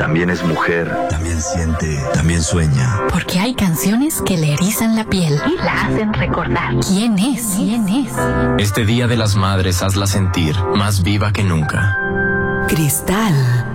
También es mujer. También siente. También sueña. Porque hay canciones que le erizan la piel y la hacen recordar. ¿Quién es? ¿Quién es? Este Día de las Madres hazla sentir más viva que nunca. Cristal.